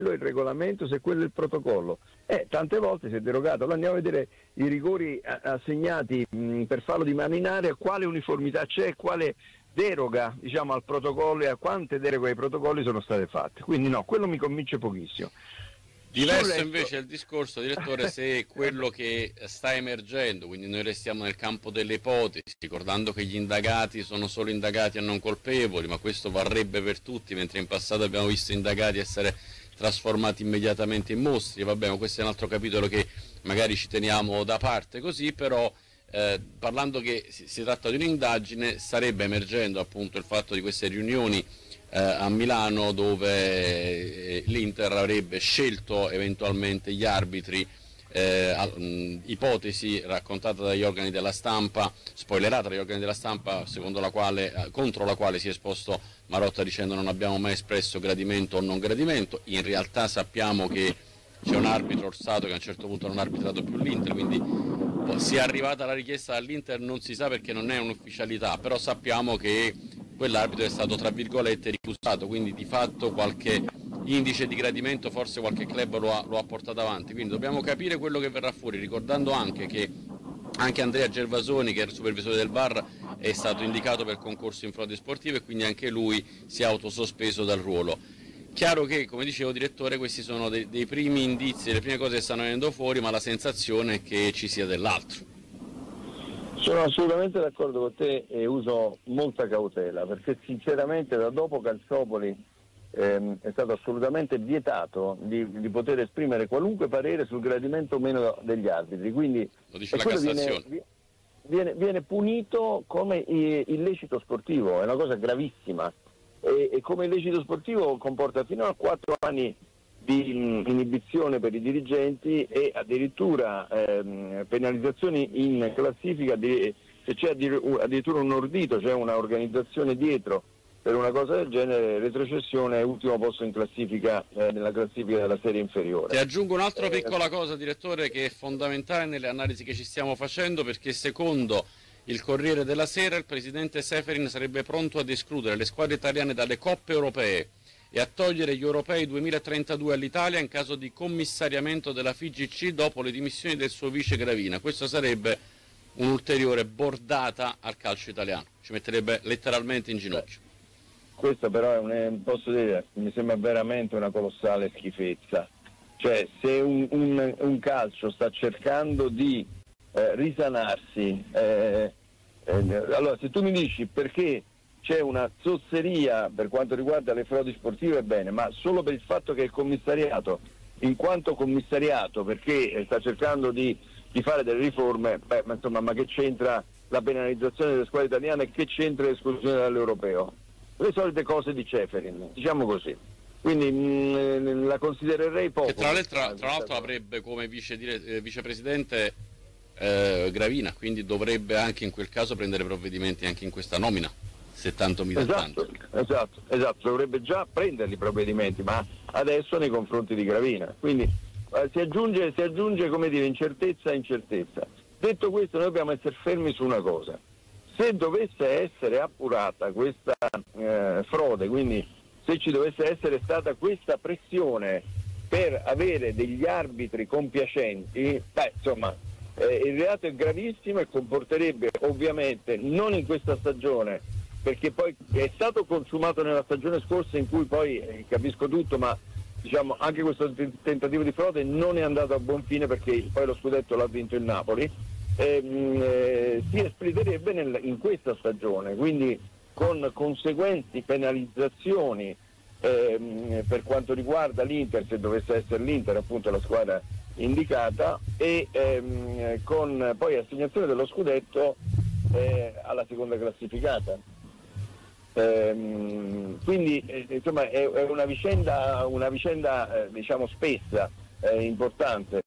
il regolamento, se quello è il protocollo. Tante volte si è derogato. Allora andiamo a vedere i rigori assegnati per fallo di mano in area, quale uniformità c'è, quale deroga, diciamo, al protocollo e a quante deroghe ai protocolli sono state fatte. Quindi no, quello mi convince pochissimo. Diverso invece è il discorso, direttore, se quello che sta emergendo, quindi noi restiamo nel campo delle ipotesi, ricordando che gli indagati sono solo indagati e non colpevoli, ma questo varrebbe per tutti, mentre in passato abbiamo visto indagati essere trasformati immediatamente in mostri. Vabbè, ma questo è un altro capitolo che magari ci teniamo da parte così, però parlando che si tratta di un'indagine, starebbe emergendo appunto il fatto di queste riunioni a Milano, dove l'Inter avrebbe scelto eventualmente gli arbitri, ipotesi raccontata dagli organi della stampa, spoilerata dagli organi della stampa, contro la quale si è esposto Marotta dicendo non abbiamo mai espresso gradimento o non gradimento. In realtà sappiamo che c'è un arbitro Orsato che a un certo punto non ha arbitrato più l'Inter, quindi sia arrivata la richiesta dall'Inter non si sa perché non è un'ufficialità, però sappiamo che quell'arbitro è stato tra virgolette ricusato, quindi di fatto qualche indice di gradimento forse qualche club lo ha portato avanti, quindi dobbiamo capire quello che verrà fuori, ricordando anche che anche Andrea Gervasoni, che è il supervisore del VAR, è stato indicato per concorso in frodi sportive e quindi anche lui si è autosospeso dal ruolo. Chiaro che, come dicevo direttore, questi sono dei primi indizi, le prime cose che stanno venendo fuori, ma la sensazione è che ci sia dell'altro. Sono assolutamente d'accordo con te e uso molta cautela, perché sinceramente da dopo Calciopoli è stato assolutamente vietato di poter esprimere qualunque parere sul gradimento o meno degli arbitri, quindi lo dice la Cassazione. Viene punito come illecito sportivo, è una cosa gravissima, e come illecito sportivo comporta fino a 4 anni di inibizione per i dirigenti e addirittura penalizzazioni in classifica se c'è addirittura un ordito, cioè una organizzazione dietro per una cosa del genere, retrocessione è ultimo posto in classifica, nella classifica della serie inferiore. Ti aggiungo un'altra piccola cosa, direttore, che è fondamentale nelle analisi che ci stiamo facendo, perché secondo il Corriere della Sera il presidente Seferin sarebbe pronto ad escludere le squadre italiane dalle coppe europee e a togliere gli europei 2032 all'Italia in caso di commissariamento della FIGC dopo le dimissioni del suo vice Gravina. Questo sarebbe un'ulteriore bordata al calcio italiano, ci metterebbe letteralmente in ginocchio. Questo però posso dire, mi sembra veramente una colossale schifezza. Cioè, se un calcio sta cercando di risanarsi, allora se tu mi dici perché c'è una zozzeria per quanto riguarda le frodi sportive, è bene, ma solo per il fatto che il commissariato, in quanto commissariato, perché sta cercando di fare delle riforme, ma che c'entra la penalizzazione delle squadre italiane e che c'entra l'esclusione dall'europeo? Le solite cose di Ceferin, diciamo così. Quindi la considererei poco. Che tra l'altro avrebbe come vicepresidente Gravina, quindi dovrebbe anche in quel caso prendere provvedimenti anche in questa nomina, se tanto mi dà tanto. Esatto, dovrebbe già prenderli provvedimenti, ma adesso nei confronti di Gravina. Quindi si aggiunge come dire incertezza a incertezza. Detto questo, noi dobbiamo essere fermi su una cosa: se dovesse essere appurata questa frode, quindi se ci dovesse essere stata questa pressione per avere degli arbitri compiacenti, il reato è gravissimo e comporterebbe ovviamente, non in questa stagione, perché poi è stato consumato nella stagione scorsa in cui poi, capisco tutto, ma diciamo anche questo tentativo di frode non è andato a buon fine perché poi lo scudetto l'ha vinto il Napoli, si espliterebbe in questa stagione, quindi con conseguenti penalizzazioni per quanto riguarda l'Inter, se dovesse essere l'Inter appunto la squadra indicata, e con poi assegnazione dello scudetto alla seconda classificata. Quindi insomma è una vicenda diciamo spessa, importante.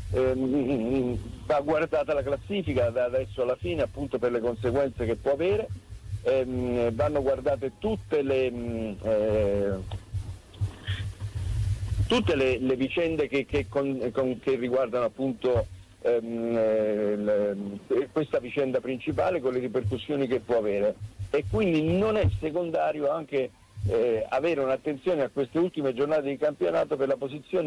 Va guardata la classifica da adesso alla fine appunto per le conseguenze che può avere, vanno guardate tutte le vicende che riguardano appunto questa vicenda principale con le ripercussioni che può avere, e quindi non è secondario anche avere un'attenzione a queste ultime giornate di campionato per la posizione